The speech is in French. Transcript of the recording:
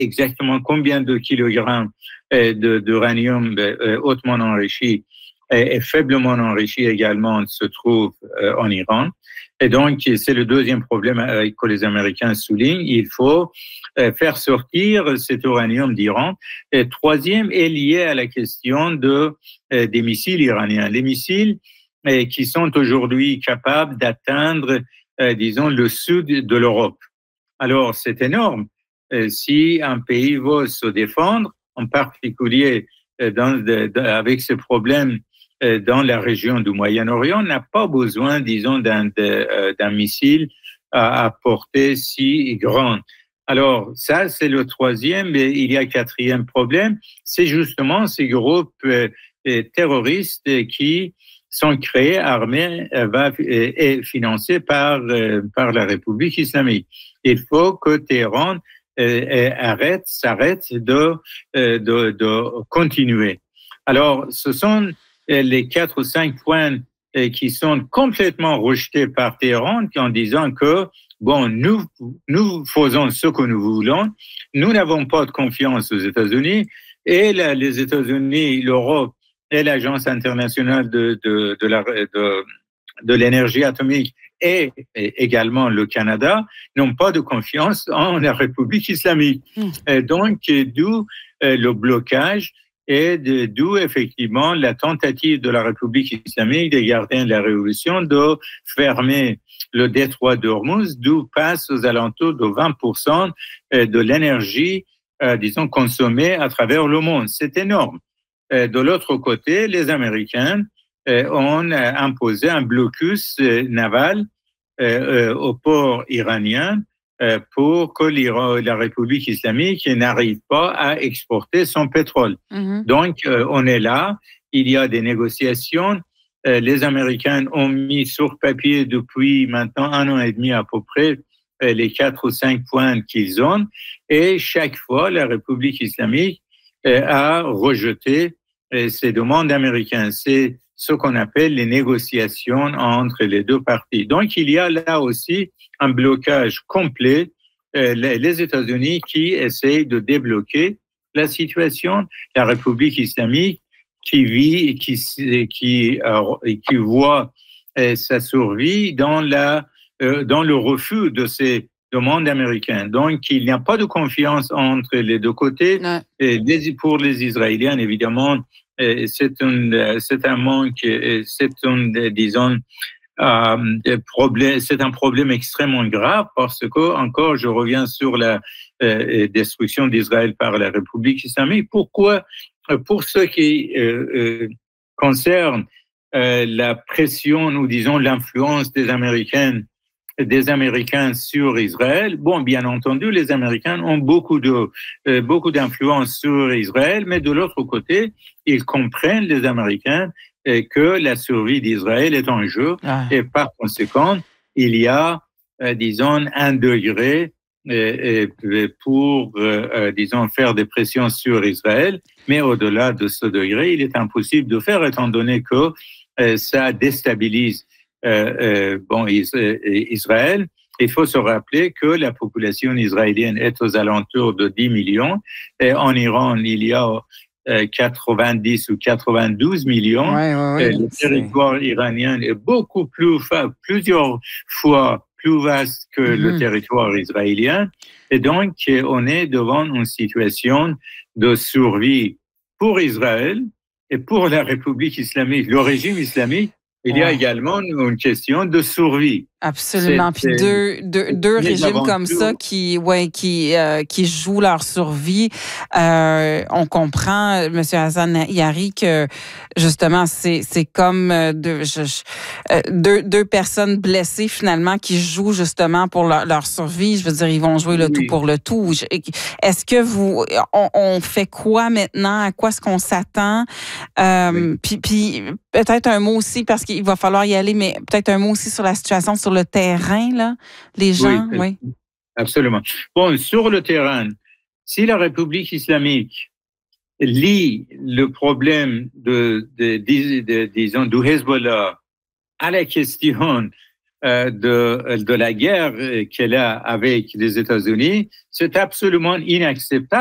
exactement combien de kilogrammes d'uranium hautement enrichi et faiblement enrichi également se trouve en Iran. Et donc, c'est le deuxième problème que les Américains soulignent. Il faut faire sortir cet uranium d'Iran. Et troisième est lié à la question des missiles iraniens. Les missiles qui sont aujourd'hui capables d'atteindre, disons, le sud de l'Europe. Alors, c'est énorme. Si un pays veut se défendre, en particulier avec ce problème dans la région du Moyen-Orient, n'a pas besoin, disons, d'un missile à portée si grande. Alors, ça, c'est le troisième, mais il y a un quatrième problème, c'est justement ces groupes terroristes qui sont créés, armés et financés par la République islamique. Il faut que Téhéran s'arrête de continuer. Alors, ce sont les 4 ou 5 points qui sont complètement rejetés par Téhéran en disant que, bon, nous faisons ce que nous voulons, nous n'avons pas de confiance aux États-Unis, et les États-Unis, l'Europe et l'Agence internationale de l'énergie atomique et également le Canada n'ont pas de confiance en la République islamique. Donc, d'où le blocage et d'où effectivement la tentative de la République islamique des gardiens de la Révolution de fermer le détroit d'Ormuz, d'où passe aux alentours de 20% de l'énergie, disons, consommée à travers le monde. C'est énorme. De l'autre côté, les Américains ont imposé un blocus naval au port iranien pour que la République islamique n'arrive pas à exporter son pétrole. Donc, on est là, il y a des négociations. Les Américains ont mis sur papier depuis maintenant 1 an et demi à peu près les 4 ou 5 points qu'ils ont, et chaque fois, la République islamique a rejeté ces demandes américaines. C'est ce qu'on appelle les négociations entre les deux parties. Donc, il y a là aussi un blocage complet. Les États-Unis qui essayent de débloquer la situation. La République islamique qui vit et qui voit sa survie dans le refus de ces demandes américaines. Donc, il n'y a pas de confiance entre les deux côtés. Pour les Israéliens, évidemment, c'est un manque, disons, c'est un problème extrêmement grave parce que, encore, je reviens sur la destruction d'Israël par la République islamique. Pourquoi? Pour ce qui concerne la pression, ou disons l'influence des Américains sur Israël, bon, bien entendu, les Américains ont beaucoup d'influence sur Israël, mais de l'autre côté, ils comprennent, les Américains, que la survie d'Israël est en jeu, et par conséquent, il y a, disons, 1 degré pour, disons, faire des pressions sur Israël, mais au-delà de ce degré, il est impossible de faire, étant donné que ça déstabilise Israël. Il faut se rappeler que la population israélienne est aux alentours de 10 millions, et en Iran, il y a 90 ou 92 millions. Le territoire iranien est plusieurs fois plus vaste que le territoire israélien. Et donc, on est devant une situation de survie pour Israël et pour la République islamique. Le régime islamique, il y a également une question de survie. Absolument. Puis deux régimes comme ça qui jouent leur survie. On comprend, M. Hassan Yari, que justement, c'est comme deux personnes blessées finalement qui jouent justement pour leur survie. Je veux dire, ils vont jouer le tout pour le tout. Est-ce que on fait quoi maintenant? À quoi est-ce qu'on s'attend? Puis peut-être un mot aussi, parce qu'il va falloir y aller, mais peut-être un mot aussi sur la situation sur le terrain, là, les gens, oui. Absolument. Bon, sur le terrain, si la République islamique lie le problème disons, du Hezbollah à la question de la guerre qu'elle a avec les États-Unis, c'est absolument inacceptable.